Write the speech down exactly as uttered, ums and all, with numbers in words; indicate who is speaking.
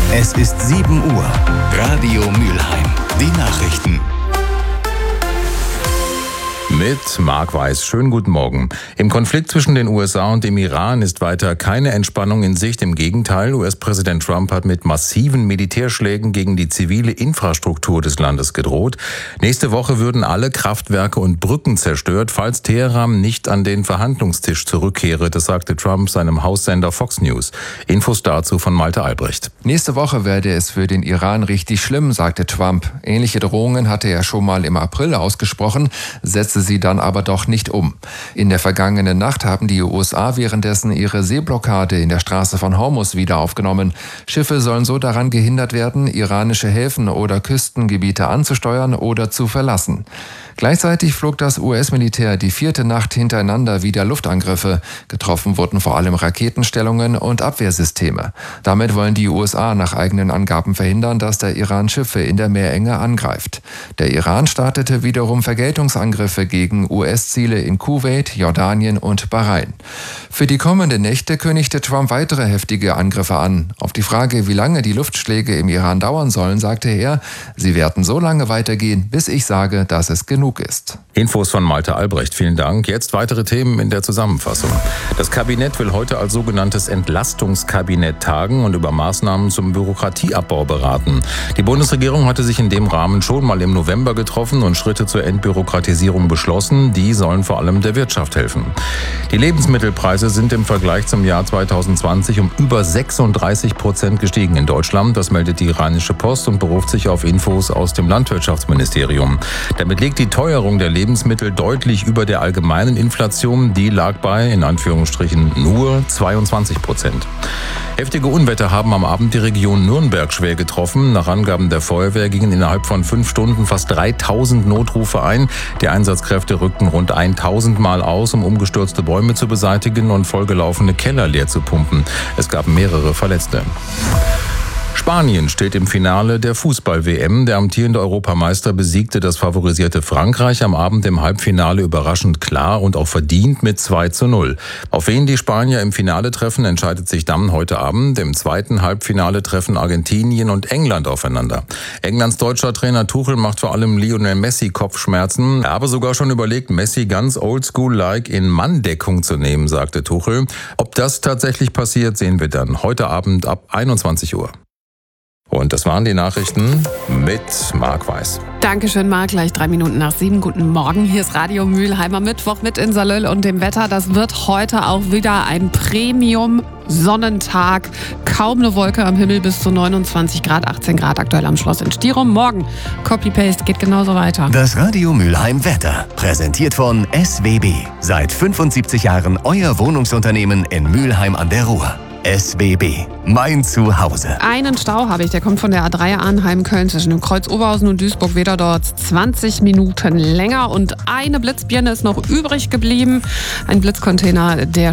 Speaker 1: Es ist sieben Uhr. Radio Mülheim. Die Nachrichten.
Speaker 2: Mit Marc Weiß. Schönen guten Morgen. Im Konflikt zwischen den U S A und dem Iran ist weiter keine Entspannung in Sicht. Im Gegenteil, U S-Präsident Trump hat mit massiven Militärschlägen gegen die zivile Infrastruktur des Landes gedroht. Nächste Woche würden alle Kraftwerke und Brücken zerstört, falls Teheran nicht an den Verhandlungstisch zurückkehre. Das sagte Trump seinem Haussender Fox News. Infos dazu von Malte Albrecht.
Speaker 3: Nächste Woche werde es für den Iran richtig schlimm, sagte Trump. Ähnliche Drohungen hatte er schon mal im April ausgesprochen, setzte sie dann aber doch nicht um. In der vergangenen Nacht haben die U S A währenddessen ihre Seeblockade in der Straße von Hormuz wieder aufgenommen. Schiffe sollen so daran gehindert werden, iranische Häfen oder Küstengebiete anzusteuern oder zu verlassen. Gleichzeitig flog das U S-Militär die vierte Nacht hintereinander wieder Luftangriffe. Getroffen wurden vor allem Raketenstellungen und Abwehrsysteme. Damit wollen die U S A nach eigenen Angaben verhindern, dass der Iran Schiffe in der Meerenge angreift. Der Iran startete wiederum Vergeltungsangriffe gegen U S-Ziele in Kuwait, Jordanien und Bahrain. Für die kommenden Nächte kündigte Trump weitere heftige Angriffe an. Auf die Frage, wie lange die Luftschläge im Iran dauern sollen, sagte er, sie werden so lange weitergehen, bis ich sage, dass es genug ist.
Speaker 2: Infos von Malte Albrecht, vielen Dank. Jetzt weitere Themen in der Zusammenfassung. Das Kabinett will heute als sogenanntes Entlastungskabinett tagen und über Maßnahmen zum Bürokratieabbau beraten. Die Bundesregierung hatte sich in dem Rahmen schon mal im November getroffen und Schritte zur Entbürokratisierung beschlossen. Die sollen vor allem der Wirtschaft helfen. Die Lebensmittelpreise sind im Vergleich zum Jahr zweitausendzwanzig um über sechsunddreißig Prozent gestiegen in Deutschland. Das meldet die Rheinische Post und beruft sich auf Infos aus dem Landwirtschaftsministerium. Damit liegt die Teuerung der Lebensmittel deutlich über der allgemeinen Inflation. Die lag bei, in Anführungsstrichen, nur zweiundzwanzig Prozent. Heftige Unwetter haben am Abend die Region Nürnberg schwer getroffen. Nach Angaben der Feuerwehr gingen innerhalb von fünf Stunden fast dreitausend Notrufe ein. Die Einsatzkräfte rückten rund tausend Mal aus, um umgestürzte Bäume zu beseitigen und vollgelaufene Keller leer zu pumpen. Es gab mehrere Verletzte. Spanien steht im Finale der Fußball-W M. Der amtierende Europameister besiegte das favorisierte Frankreich am Abend im Halbfinale überraschend klar und auch verdient mit zwei zu null. Auf wen die Spanier im Finale treffen, entscheidet sich dann heute Abend. Im zweiten Halbfinale treffen Argentinien und England aufeinander. Englands deutscher Trainer Tuchel macht vor allem Lionel Messi Kopfschmerzen. Er habe sogar schon überlegt, Messi ganz oldschool-like in Manndeckung zu nehmen, sagte Tuchel. Ob das tatsächlich passiert, sehen wir dann heute Abend ab einundzwanzig Uhr. Und das waren die Nachrichten mit Marc Weiß.
Speaker 4: Dankeschön, Marc. Gleich drei Minuten nach sieben. Guten Morgen. Hier ist Radio Mülheim am Mittwoch mit in Salöl und dem Wetter. Das wird heute auch wieder ein Premium-Sonnentag. Kaum eine Wolke am Himmel, bis zu neunundzwanzig Grad, achtzehn Grad aktuell am Schloss in Stirum. Morgen Copy-Paste geht genauso weiter.
Speaker 1: Das Radio Mülheim Wetter. Präsentiert von S W B. Seit fünfundsiebzig Jahren euer Wohnungsunternehmen in Mülheim an der Ruhr. S W B, mein Zuhause.
Speaker 4: Einen Stau habe ich, der kommt von der A drei Arnheim-Köln zwischen dem Kreuz Oberhausen und Duisburg-Wedau, dort zwanzig Minuten länger. Und eine Blitzbirne ist noch übrig geblieben. Ein Blitzcontainer, der